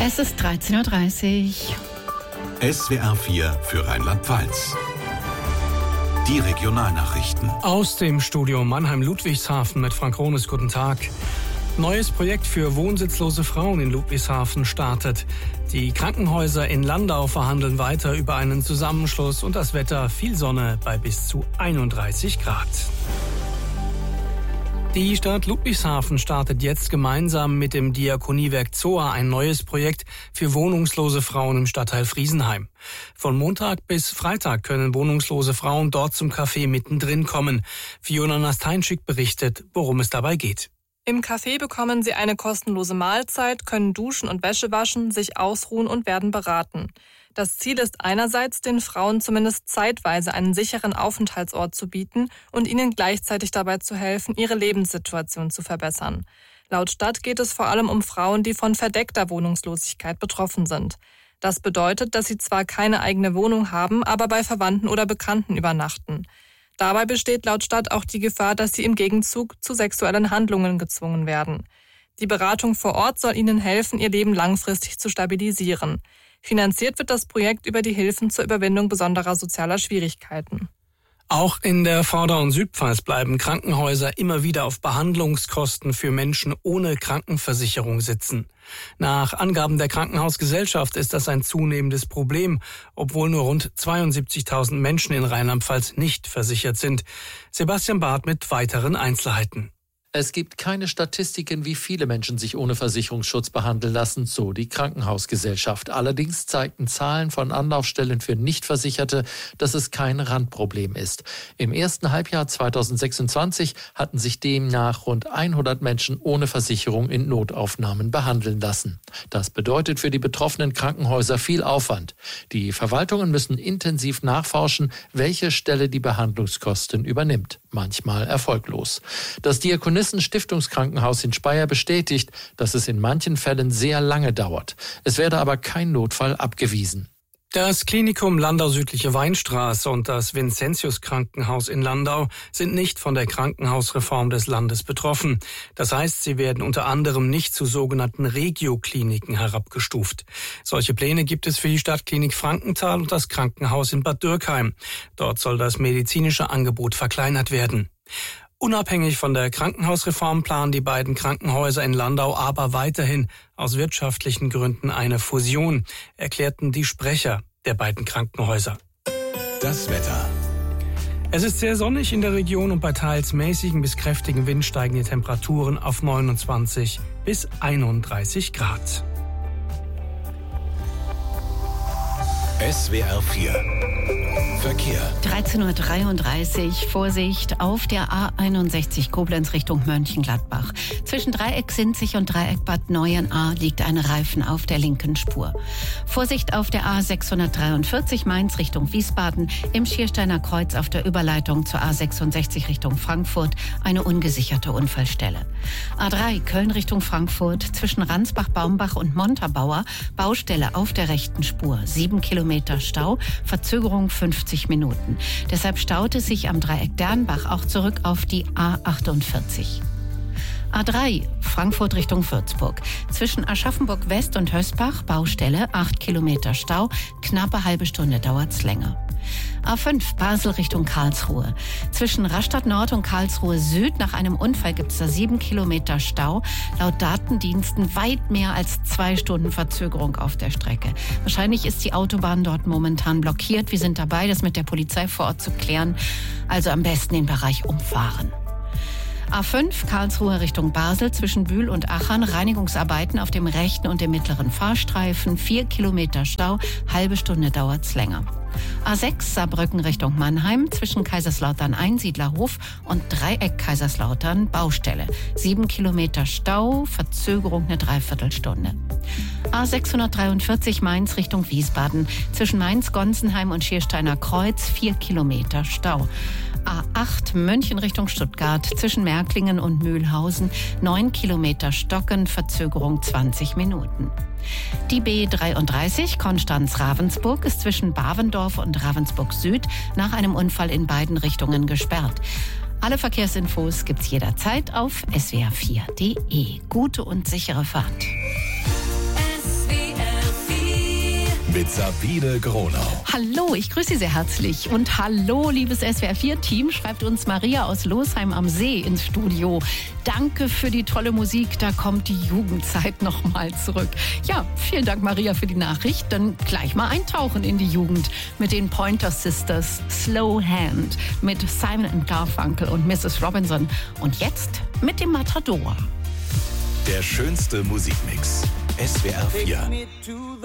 Es ist 13.30 Uhr. SWR 4 für Rheinland-Pfalz. Die Regionalnachrichten. Aus dem Studio Mannheim-Ludwigshafen mit Frank Rones. Guten Tag. Neues Projekt für wohnsitzlose Frauen in Ludwigshafen startet. Die Krankenhäuser in Landau verhandeln weiter über einen Zusammenschluss und das Wetter viel Sonne bei bis zu 31 Grad. Die Stadt Ludwigshafen startet jetzt gemeinsam mit dem Diakoniewerk Zoa ein neues Projekt für wohnungslose Frauen im Stadtteil Friesenheim. Von Montag bis Freitag können wohnungslose Frauen dort zum Café mittendrin kommen. Fiona Nasteinschik berichtet, worum es dabei geht. Im Café bekommen sie eine kostenlose Mahlzeit, können duschen und Wäsche waschen, sich ausruhen und werden beraten. Das Ziel ist einerseits, den Frauen zumindest zeitweise einen sicheren Aufenthaltsort zu bieten und ihnen gleichzeitig dabei zu helfen, ihre Lebenssituation zu verbessern. Laut Stadt geht es vor allem um Frauen, die von verdeckter Wohnungslosigkeit betroffen sind. Das bedeutet, dass sie zwar keine eigene Wohnung haben, aber bei Verwandten oder Bekannten übernachten. Dabei besteht laut Stadt auch die Gefahr, dass sie im Gegenzug zu sexuellen Handlungen gezwungen werden. Die Beratung vor Ort soll ihnen helfen, ihr Leben langfristig zu stabilisieren. Finanziert wird das Projekt über die Hilfen zur Überwindung besonderer sozialer Schwierigkeiten. Auch in der Vorder- und Südpfalz bleiben Krankenhäuser immer wieder auf Behandlungskosten für Menschen ohne Krankenversicherung sitzen. Nach Angaben der Krankenhausgesellschaft ist das ein zunehmendes Problem, obwohl nur rund 72.000 Menschen in Rheinland-Pfalz nicht versichert sind. Sebastian Barth mit weiteren Einzelheiten. Es gibt keine Statistiken, wie viele Menschen sich ohne Versicherungsschutz behandeln lassen, so die Krankenhausgesellschaft. Allerdings zeigten Zahlen von Anlaufstellen für Nichtversicherte, dass es kein Randproblem ist. Im ersten Halbjahr 2026 hatten sich demnach rund 100 Menschen ohne Versicherung in Notaufnahmen behandeln lassen. Das bedeutet für die betroffenen Krankenhäuser viel Aufwand. Die Verwaltungen müssen intensiv nachforschen, welche Stelle die Behandlungskosten übernimmt. Manchmal erfolglos. Das Diakonissen-Stiftungskrankenhaus in Speyer bestätigt, dass es in manchen Fällen sehr lange dauert. Es werde aber kein Notfall abgewiesen. Das Klinikum Landau-Südliche Weinstraße und das Vincentius-Krankenhaus in Landau sind nicht von der Krankenhausreform des Landes betroffen. Das heißt, sie werden unter anderem nicht zu sogenannten Regio-Kliniken herabgestuft. Solche Pläne gibt es für die Stadtklinik Frankenthal und das Krankenhaus in Bad Dürkheim. Dort soll das medizinische Angebot verkleinert werden. Unabhängig von der Krankenhausreform planen die beiden Krankenhäuser in Landau aber weiterhin aus wirtschaftlichen Gründen eine Fusion, erklärten die Sprecher der beiden Krankenhäuser. Das Wetter. Es ist sehr sonnig in der Region und bei teils mäßigen bis kräftigen Wind steigen die Temperaturen auf 29 bis 31 Grad. SWR 4 Verkehr. 13.33 Uhr. Vorsicht auf der A61 Koblenz Richtung Mönchengladbach. Zwischen Dreieck Sinzig und Dreieck Bad Neuenahr liegt ein Reifen auf der linken Spur. Vorsicht auf der A643 Mainz Richtung Wiesbaden. Im Schiersteiner Kreuz auf der Überleitung zur A66 Richtung Frankfurt eine ungesicherte Unfallstelle. A3 Köln Richtung Frankfurt zwischen Ransbach-Baumbach und Montabaur Baustelle auf der rechten Spur. 7 Kilometer Stau, Verzögerung 50 Minuten. Deshalb staute sich am Dreieck Dernbach auch zurück auf die A48. A3 Frankfurt Richtung Würzburg. Zwischen Aschaffenburg West und Hösbach Baustelle, 8 Kilometer Stau, knappe halbe Stunde dauert's länger. A5 Basel Richtung Karlsruhe. Zwischen Rastatt Nord und Karlsruhe Süd nach einem Unfall gibt's da 7 Kilometer Stau. Laut Datendiensten weit mehr als 2 Stunden Verzögerung auf der Strecke. Wahrscheinlich ist die Autobahn dort momentan blockiert. Wir sind dabei, das mit der Polizei vor Ort zu klären. Also am besten den Bereich umfahren. A5 Karlsruhe Richtung Basel zwischen Bühl und Achern Reinigungsarbeiten auf dem rechten und dem mittleren Fahrstreifen. 4 Kilometer Stau, halbe Stunde dauert's länger. A6 Saarbrücken Richtung Mannheim zwischen Kaiserslautern Einsiedlerhof und Dreieck Kaiserslautern Baustelle. 7 Kilometer Stau, Verzögerung eine Dreiviertelstunde. A643 Mainz Richtung Wiesbaden zwischen Mainz-Gonsenheim und Schiersteiner Kreuz 4 Kilometer Stau. A8 München Richtung Stuttgart zwischen Märklingen und Mühlhausen 9 Kilometer Stocken, Verzögerung 20 Minuten. Die B33 Konstanz-Ravensburg ist zwischen Bavendorf und Ravensburg Süd nach einem Unfall in beiden Richtungen gesperrt. Alle Verkehrsinfos gibt's jederzeit auf swr4.de. Gute und sichere Fahrt. SWR mit Sabine Gronau. Hallo, ich grüße Sie sehr herzlich. Und hallo, liebes SWR4-Team, schreibt uns Maria aus Losheim am See ins Studio. Danke für die tolle Musik, da kommt die Jugendzeit nochmal zurück. Ja, vielen Dank, Maria, für die Nachricht. Dann gleich mal eintauchen in die Jugend mit den Pointer Sisters, Slow Hand, mit Simon & Garfunkel und Mrs. Robinson. Und jetzt mit dem Matador. Der schönste Musikmix. SWR 4.